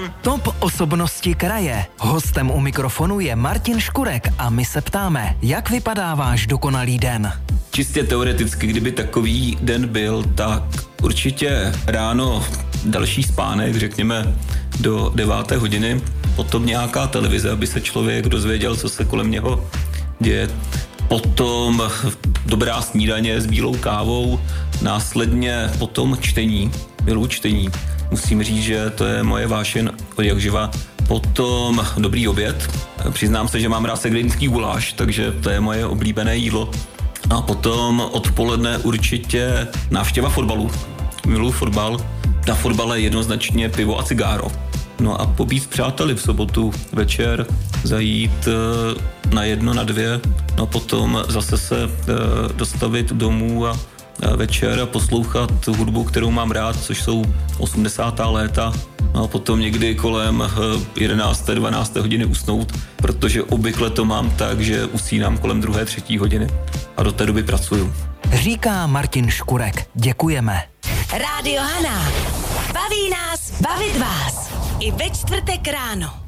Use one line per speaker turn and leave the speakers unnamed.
Top osobnosti kraje. Hostem u mikrofonu je Martin Škurek a my se ptáme, jak vypadá váš dokonalý den?
Čistě teoreticky, kdyby takový den byl, tak určitě ráno další spánek, řekněme do 9. hodiny, potom nějaká televize, aby se člověk dozvěděl, co se kolem něho děje. Potom dobrá snídaně s bílou kávou, následně potom čtení, miluji čtení. Musím říct, že to je moje vášeň od jak živa. Potom dobrý oběd. Přiznám se, že mám rád segedinský guláš, takže to je moje oblíbené jídlo. A potom odpoledne určitě návštěva fotbalu. Miluji fotbal. Na fotbale jednoznačně pivo a cigáro. No a pobít s přáteli v sobotu večer, zajít na 1, na 2, no potom zase se dostavit domů a večer a poslouchat hudbu, kterou mám rád, což jsou 80. léta. No a potom někdy kolem 11. 12. hodiny usnout, protože obvykle to mám tak, že usínám kolem 2. 3. hodiny a do té doby pracuju.
Říká Martin Škurek. Děkujeme.
Rádio Hana. Baví nás, bavit vás. I ve čtvrtek ráno.